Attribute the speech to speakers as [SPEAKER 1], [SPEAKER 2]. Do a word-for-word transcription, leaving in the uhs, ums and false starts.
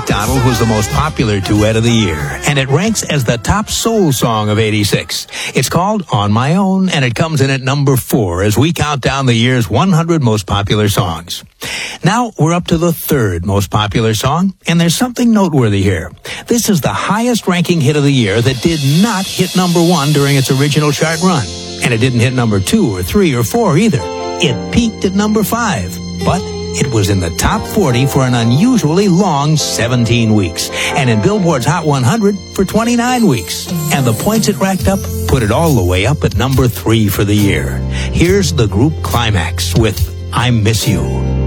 [SPEAKER 1] McDonald was the most popular duet of the year, and it ranks as the top soul song of eighty-six. It's called On My Own, and it comes in at number four as we count down the year's one hundred most popular songs. Now we're up to the third most popular song, and there's something noteworthy here. This is the highest ranking hit of the year that did not hit number one during its original chart run. And it didn't hit number two or three or four either. It peaked at number five, but it was in the top forty for an unusually long seventeen weeks, and in Billboard's Hot one hundred for twenty-nine weeks. And the points it racked up put it all the way up at number three for the year. Here's the group Climax with I Miss You.